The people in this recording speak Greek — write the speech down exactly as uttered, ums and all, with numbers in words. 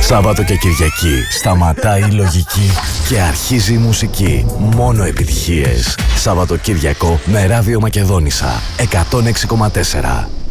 Σάββατο και Κυριακή σταματάει η λογική και αρχίζει η μουσική. Μόνο επιτυχίες. Σαββατοκύριακο με Ράδιο Μακεδόνισσα εκατόν έξι κόμμα τέσσερα.